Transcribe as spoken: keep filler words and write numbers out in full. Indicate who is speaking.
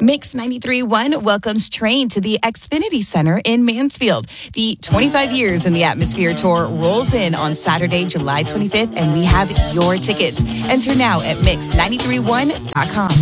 Speaker 1: Mix ninety-three point one welcomes Train to the Xfinity Center in Mansfield. The twenty-five years in the Atmosphere Tour rolls in on Saturday, July twenty-fifth, and we have your tickets. Enter now at mix nine three one dot com.